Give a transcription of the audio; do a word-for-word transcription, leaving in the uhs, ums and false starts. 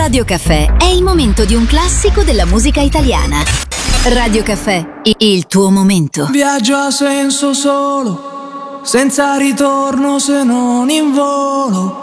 Radio Caffè è il momento di un classico della musica italiana. Radio Caffè, il tuo momento. Viaggio a senso solo, senza ritorno se non in volo.